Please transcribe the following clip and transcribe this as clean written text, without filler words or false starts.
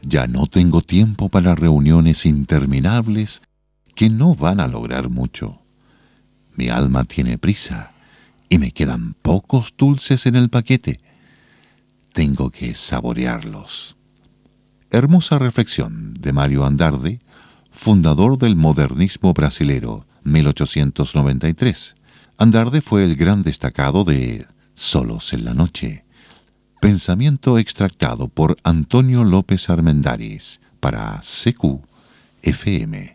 Ya no tengo tiempo para reuniones interminables que no van a lograr mucho. Mi alma tiene prisa y me quedan pocos dulces en el paquete. Tengo que saborearlos. Hermosa reflexión de Mário Andrade, fundador del modernismo brasilero, 1893. Andrade fue el gran destacado de Solos en la noche. Pensamiento extractado por Antonio López Armendáriz para CQ FM.